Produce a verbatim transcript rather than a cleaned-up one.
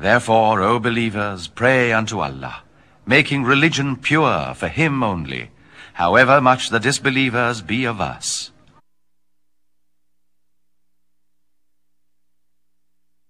Therefore, O believers, pray unto Allah, making religion pure for him only, however much the disbelievers be of us.